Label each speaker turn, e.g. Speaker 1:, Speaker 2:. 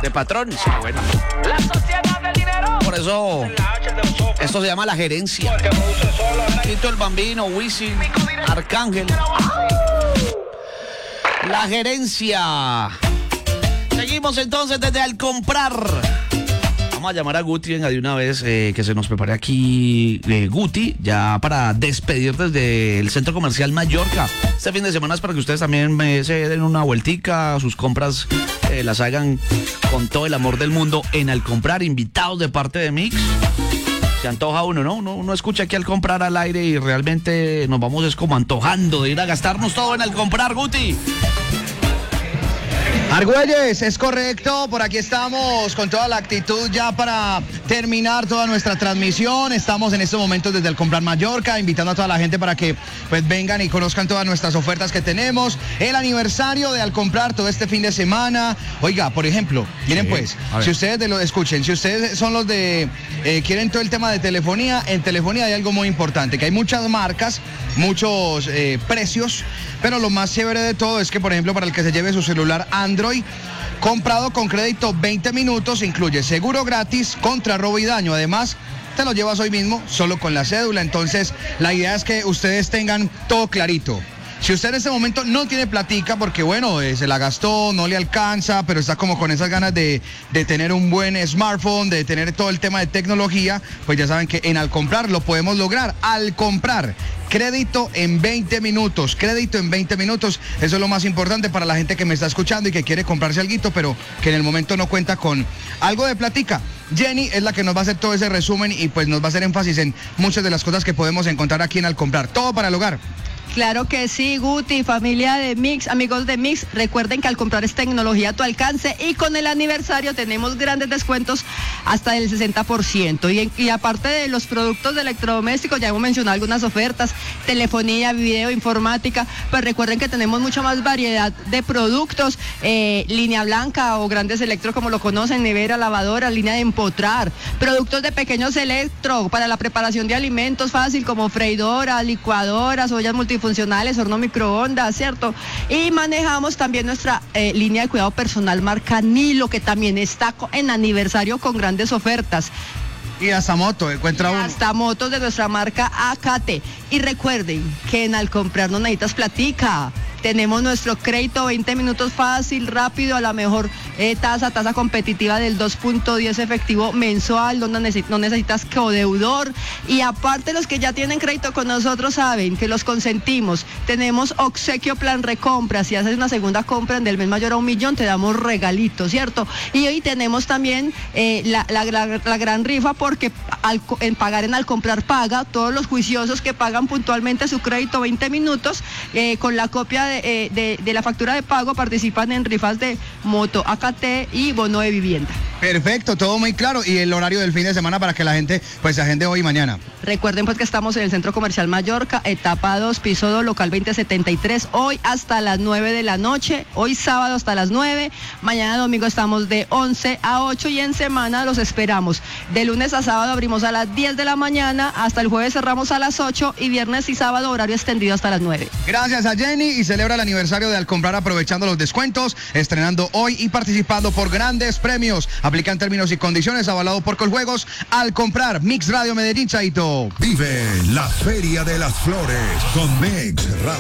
Speaker 1: De patrón. Sí, bueno. Por eso, esto se llama la gerencia. Tito el Bambino, Wisin, Arcángel. La gerencia. Seguimos entonces desde Al Comprar. Vamos a llamar a Guti, venga, de una vez, que se nos prepare aquí Guti, ya para despedir desde el Centro Comercial Mallorca. Este fin de semana es para que ustedes también se den una vueltica, sus compras las hagan con todo el amor del mundo en Al Comprar, invitados de parte de Mix. Se antoja uno, ¿no? Uno escucha aquí Al Comprar al aire y realmente nos vamos es como antojando de ir a gastarnos todo en Al Comprar, Guti.
Speaker 2: Argüelles, es correcto, por aquí estamos con toda la actitud ya para terminar toda nuestra transmisión. Estamos en estos momentos desde Al Comprar Mallorca, invitando a toda la gente para que pues vengan y conozcan todas nuestras ofertas que tenemos. El aniversario de Al Comprar todo este fin de semana. Oiga, por ejemplo, miren pues, si ustedes lo escuchen, si ustedes son los de quieren todo el tema de telefonía, en telefonía hay algo muy importante, que hay muchas marcas, muchos precios, pero lo más chévere de todo es que, por ejemplo, para el que se lleve su celular Android comprado con crédito 20 minutos, incluye seguro gratis contra robo y daño. Además, te lo llevas hoy mismo solo con la cédula. Entonces, la idea es que ustedes tengan todo clarito. Si usted en este momento no tiene platica porque, bueno, se la gastó, no le alcanza, pero está como con esas ganas de tener un buen smartphone, de tener todo el tema de tecnología, pues ya saben que en Al Comprar lo podemos lograr. Al Comprar, crédito en 20 minutos, crédito en 20 minutos. Eso es lo más importante para la gente que me está escuchando y que quiere comprarse alguito, pero que en el momento no cuenta con algo de platica. Jenny es la que nos va a hacer todo ese resumen y pues nos va a hacer énfasis en muchas de las cosas que podemos encontrar aquí en Al Comprar. Todo para el hogar.
Speaker 3: Claro que sí, Guti, familia de Mix, amigos de Mix, recuerden que Al Comprar es tecnología a tu alcance y con el aniversario tenemos grandes descuentos hasta del 60%. Y aparte de los productos de electrodomésticos, ya hemos mencionado algunas ofertas, telefonía, video, informática, pues recuerden que tenemos mucha más variedad de productos, línea blanca o grandes electro como lo conocen, nevera, lavadora, línea de empotrar, productos de pequeños electro para la preparación de alimentos fácil como freidoras, licuadoras, ollas multifuncionales, horno microondas, ¿cierto? Y manejamos también nuestra línea de cuidado personal marca Nilo, que también está en aniversario con grandes ofertas.
Speaker 2: Y hasta moto, encuentra uno.
Speaker 3: Hasta motos de nuestra marca AKT. Y recuerden que en Al Comprar no necesitas platica. Tenemos nuestro crédito 20 minutos fácil, rápido, a la mejor tasa competitiva del 2.10 efectivo mensual, no necesitas codeudor. Y aparte los que ya tienen crédito con nosotros saben que los consentimos. Tenemos obsequio plan recompra. Si haces una segunda compra del mes mayor a 1 millón, te damos regalitos, ¿cierto? Y hoy tenemos también la gran rifa porque en pagar en Al Comprar paga, todos los juiciosos que pagan puntualmente su crédito 20 minutos, con la copia de la factura de pago participan en rifas de moto, AKT y bono de vivienda.
Speaker 2: Perfecto, todo muy claro. Y el horario del fin de semana para que la gente pues se agende hoy y mañana.
Speaker 3: Recuerden pues que estamos en el Centro Comercial Mallorca, etapa 2, piso 2, local 2073, hoy hasta las 9 de la noche, hoy sábado hasta las 9, mañana domingo estamos de 11 a 8 y en semana los esperamos. De lunes a sábado abrimos a las 10 de la mañana, hasta el jueves cerramos a las 8 y viernes y sábado horario extendido hasta las 9.
Speaker 2: Gracias a Jenny y celebra el aniversario de Al Comprar aprovechando los descuentos, estrenando hoy y participando por grandes premios. Aplican términos y condiciones, avalado por Coljuegos. Al Comprar, Mix Radio Medellín, Chaito.
Speaker 4: Vive la Feria de las Flores con Mix Radio.